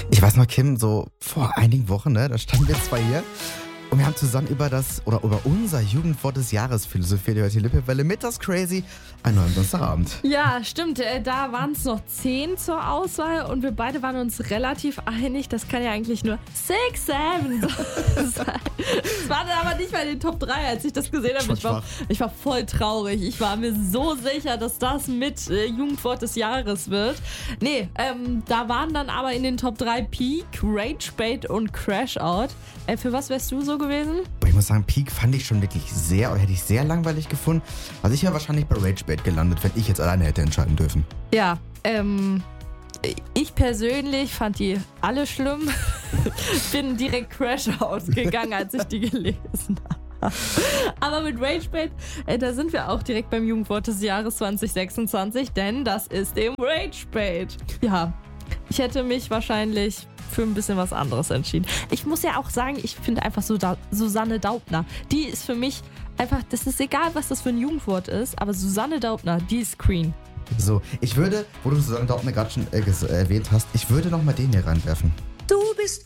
Ich weiß noch, Kim, so vor einigen Wochen, ne, da standen wir zwei hier und wir haben zusammen über unser Jugendwort des Jahres philosophiert, über die Lippewelle mit das Crazy, ein neuer Donnerstagabend. Ja, stimmt. Da waren es noch 10 zur Auswahl und wir beide waren uns relativ einig. Das kann ja eigentlich nur 6, 7 sein. Es war dann aber nicht mal in den Top 3, als ich das gesehen habe. Ich war voll traurig. Ich war mir so sicher, dass das mit Jugendwort des Jahres wird. Nee, da waren dann aber in den Top 3 Peak, Ragebait und Crashout. Für was wärst du so gewesen? Ich muss sagen, Peak fand ich schon wirklich hätte ich sehr langweilig gefunden. Also ich wäre wahrscheinlich bei Ragebait gelandet, wenn ich jetzt alleine hätte entscheiden dürfen. Ja, ich persönlich fand die alle schlimm. Bin direkt Crashout gegangen, als ich die gelesen habe. Aber mit Ragebait, da sind wir auch direkt beim Jugendwort des Jahres 2026, denn das ist eben Ragebait. Ja, ich hätte mich wahrscheinlich für ein bisschen was anderes entschieden. Ich muss ja auch sagen, ich finde einfach so Susanne Daubner, die ist für mich einfach, das ist egal, was das für ein Jugendwort ist, aber Susanne Daubner, die ist Queen. So, ich würde, wo du Susanne Daubner gerade schon erwähnt hast, ich würde nochmal den hier reinwerfen. Du bist